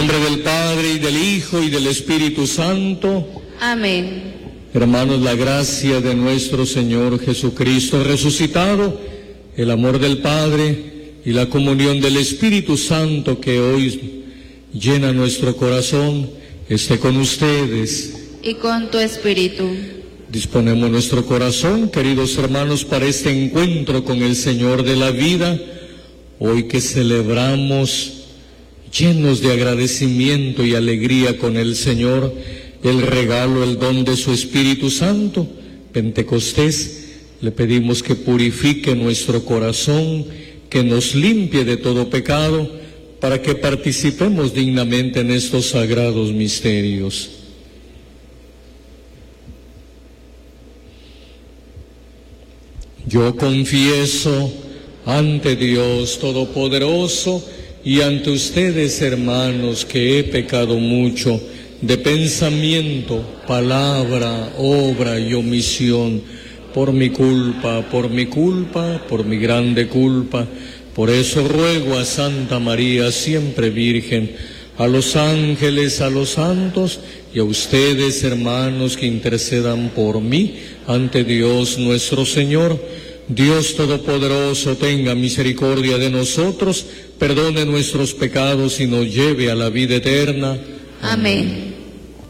nombre del Padre, y del Hijo, y del Espíritu Santo. Amén. Hermanos, la gracia de nuestro Señor Jesucristo resucitado, el amor del Padre y la comunión del Espíritu Santo que hoy llena nuestro corazón, esté con ustedes. Y con tu espíritu. Disponemos nuestro corazón, queridos hermanos, para este encuentro con el Señor de la vida, hoy que celebramos llenos de agradecimiento y alegría con el Señor, el regalo, el don de su Espíritu Santo, Pentecostés. Le pedimos que purifique nuestro corazón, que nos limpie de todo pecado, para que participemos dignamente en estos sagrados misterios. Yo confieso ante Dios Todopoderoso y ante ustedes, hermanos, que he pecado mucho de pensamiento, palabra, obra y omisión, por mi culpa, por mi grande culpa. Por eso ruego a Santa María, siempre Virgen, a los ángeles, a los santos y a ustedes, hermanos, que intercedan por mí ante Dios nuestro Señor. Dios Todopoderoso tenga misericordia de nosotros, perdone nuestros pecados y nos lleve a la vida eterna. Amén.